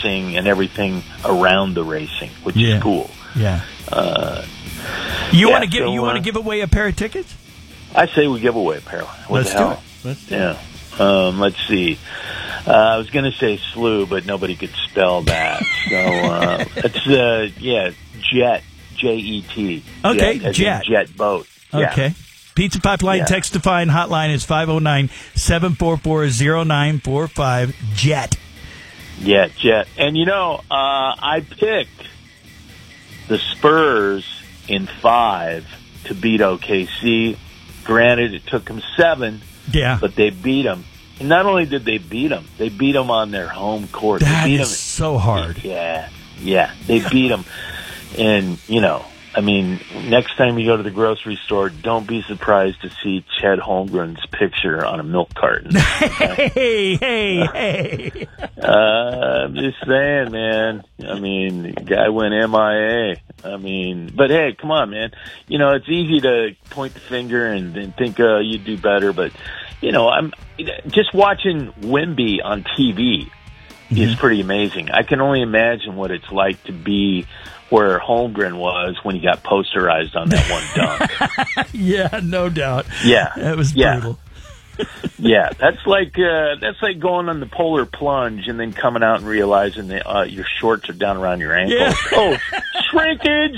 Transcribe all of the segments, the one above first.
racing and everything around the racing, which is cool. Yeah. You want to give away a pair of tickets? I say we give away a pair. Let's do it. Yeah. Let's see. I was going to say slew, but nobody could spell that. So it's Jet, Jet. Okay, Jet. Jet boat. Yeah. Okay. Pizza Pipeline text to find hotline is 509-744-0945. Jet. Yeah, Jet. And I picked the Spurs in 5 to beat OKC. Granted, it took them 7. Yeah. But they beat them. And not only did they beat them on their home court. That they beat is them. So hard. Yeah. They beat them. And, next time you go to the grocery store, don't be surprised to see Chet Holmgren's picture on a milk carton. Hey. I'm just saying, man. The guy went MIA. But hey, come on, man. It's easy to point the finger and think you do better, but I'm just watching Wemby on TV is pretty amazing. I can only imagine what it's like to be where Holmgren was when he got posterized on that one dunk. Yeah, no doubt. Yeah, that was brutal. Yeah, that's like going on the polar plunge and then coming out and realizing that your shorts are down around your ankles. Yeah. Oh, shrinkage!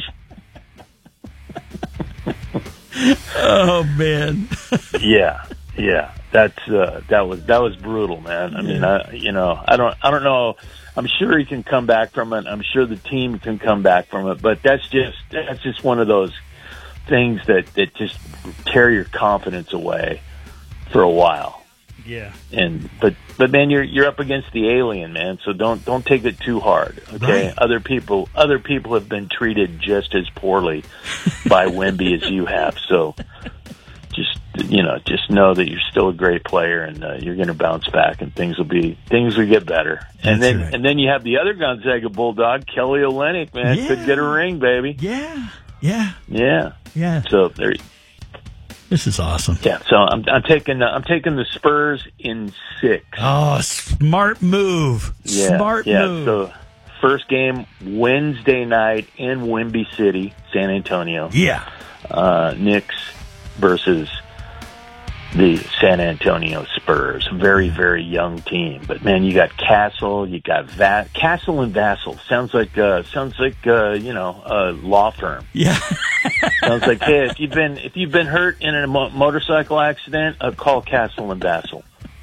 Oh man. Yeah. That was brutal, man. I don't know. I'm sure he can come back from it. I'm sure the team can come back from it. But that's just one of those things that just tear your confidence away for a while. Yeah. But man, you're up against the alien, man. So don't take it too hard. Okay. Right. Other people have been treated just as poorly by Wemby as you have. So just know that you're still a great player and you're going to bounce back and things will get better. And then you have the other Gonzaga Bulldog, Kelly Olynyk, man, could get a ring, baby. Yeah. So there. This is awesome. Yeah. So I'm taking the Spurs in 6. Oh, smart move. Smart move. So first game Wednesday night in Wemby City, San Antonio. Yeah. Knicks versus the San Antonio Spurs. Very, very young team. But man, you got Castle, you got Castle and Vassell. Sounds like a law firm. Yeah. Sounds like, hey, if you've been hurt in a motorcycle accident, call Castle and Vassell.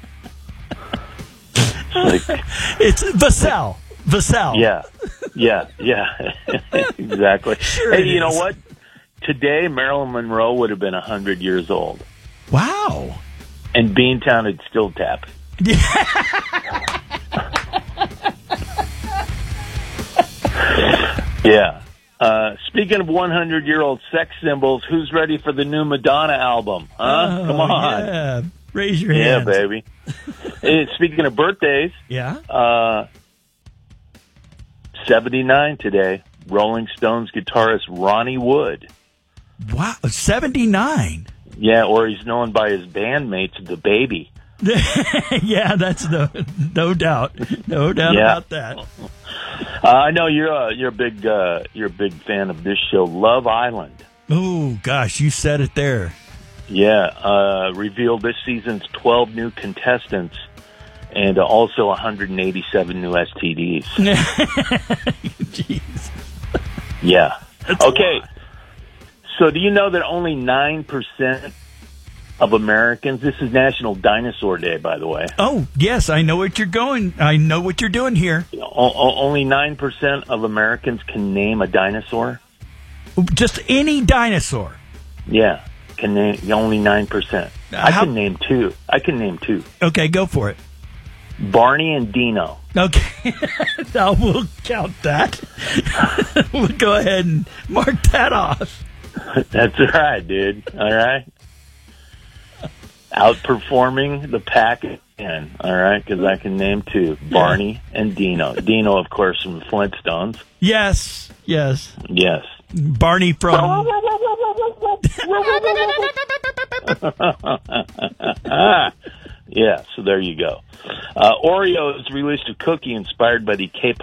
It's Vassell. Yeah. Exactly. Sure. Hey, you know what? Today, Marilyn Monroe would have been 100 years old. Wow. And Beantown would still tap. Yeah. Speaking of 100-year-old sex symbols, who's ready for the new Madonna album? Huh? Oh, come on. Yeah. Raise your hand. Yeah, baby. Hey, speaking of birthdays. Yeah. 79 today. Rolling Stones guitarist Ronnie Wood. Wow, 79. Yeah, or he's known by his bandmates, The Baby. Yeah, that's no doubt, about that. I know you're a big fan of this show, Love Island. Oh gosh, you said it there. Yeah, revealed this season's 12 new contestants and also 187 new STDs. Jeez. Yeah. That's okay. So do you know that only 9% of Americans, this is National Dinosaur Day, by the way. Oh, yes, I know what you're doing here. Only 9% of Americans can name a dinosaur? Just any dinosaur? Yeah, can name only 9%. I can name two. Okay, go for it. Barney and Dino. Okay, now we'll count that. We'll go ahead and mark that off. That's all right, dude. All right. Outperforming the pack again. All right, because I can name two: Barney and Dino. Dino, of course, from the Flintstones. Yes. Barney from. Yeah, so there you go. Oreo has released a cookie inspired by the K-pop